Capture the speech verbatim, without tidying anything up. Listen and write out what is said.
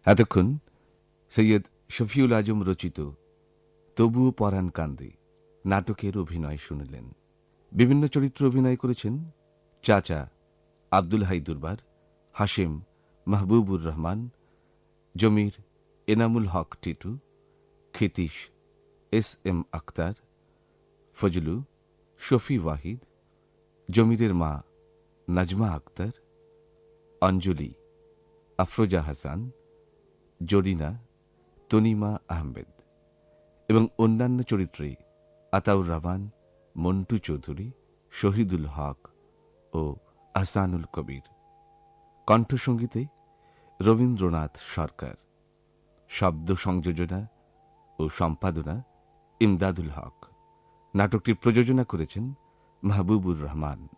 এতক্ষণ সৈয়দ শফিউল আজম রচিত তবুও পরাণ কান্দে নাটকের অভিনয় শুনলেন। বিভিন্ন চরিত্রে অভিনয় করেছেন চাচা আব্দুল হাই দুরবার, হাশেম মাহবুবুর রহমান, জমির এনামুল হক টিটু, ক্ষিতীশ এস এম আখতার, ফজলু শফি ওয়াহিদ, জমিরের মা নাজমা আক্তার, অঞ্জলি আফরোজা হাসান, জরিনা তনিমা আহমেদ এবং অন্যান্য চরিত্রে আতাউর রহমান, মন্টু চৌধুরী, শহীদুল হক ও আহসানুল কবির। কণ্ঠসঙ্গীতে রবীন্দ্রনাথ সরকার। শব্দ সংযোজনা ও সম্পাদনা ইমদাদুল হক। নাটকটি প্রযোজনা করেছেন মাহবুবুর রহমান।